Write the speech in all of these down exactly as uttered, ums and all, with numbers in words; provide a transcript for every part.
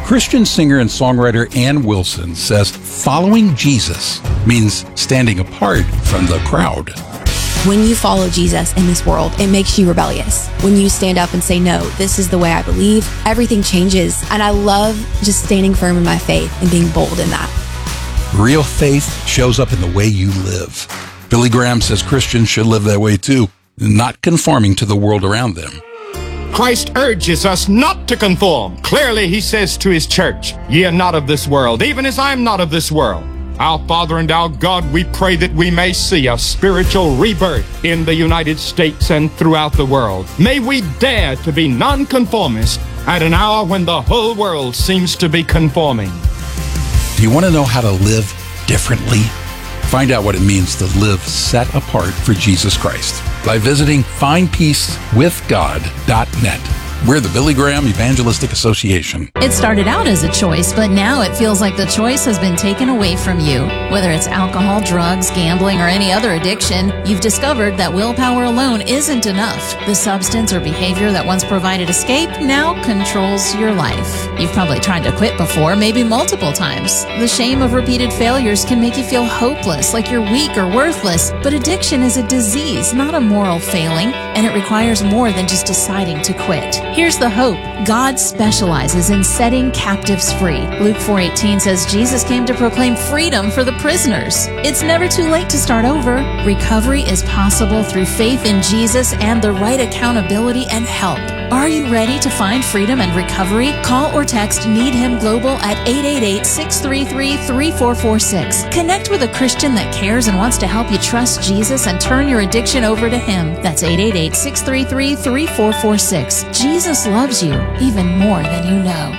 Christian singer and songwriter Ann Wilson says following Jesus means standing apart from the crowd. When you follow Jesus in this world, it makes you rebellious. When you stand up and say, no, this is the way I believe, everything changes. And I love just standing firm in my faith and being bold in that. Real faith shows up in the way you live. Billy Graham says Christians should live that way too, not conforming to the world around them. Christ urges us not to conform. Clearly, he says to his church, ye are not of this world, even as I am not of this world. Our Father and our God, we pray that we may see a spiritual rebirth in the United States and throughout the world. May we dare to be nonconformists at an hour when the whole world seems to be conforming. Do you want to know how to live differently? Find out what it means to live set apart for Jesus Christ by visiting find peace with god dot net. We're the Billy Graham Evangelistic Association. It started out as a choice, but now it feels like the choice has been taken away from you. Whether it's alcohol, drugs, gambling, or any other addiction, you've discovered that willpower alone isn't enough. The substance or behavior that once provided escape now controls your life. You've probably tried to quit before, maybe multiple times. The shame of repeated failures can make you feel hopeless, like you're weak or worthless. But addiction is a disease, not a moral failing, and it requires more than just deciding to quit. Here's the hope. God specializes in setting captives free. Luke four eighteen says Jesus came to proclaim freedom for the prisoners. It's never too late to start over. Recovery is possible through faith in Jesus and the right accountability and help. Are you ready to find freedom and recovery? Call or text Need Him Global at eight eight eight, six three three, three four four six. Connect with a Christian that cares and wants to help you trust Jesus and turn your addiction over to Him. That's eight eight eight, six three three, three four four six. Jesus loves you even more than you know.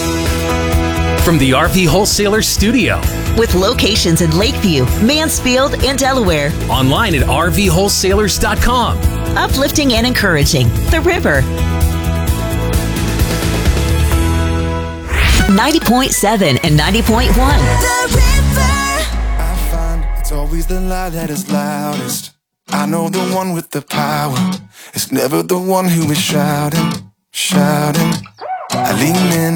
From the R V Wholesaler Studio. With locations in Lakeview, Mansfield, and Delaware. Online at r v wholesalers dot com. Uplifting and encouraging. The River. ninety point seven and ninety point one. The River. I find it's always the lie that is loudest. I know the one with the power. It's never the one who is shouting, shouting. I lean in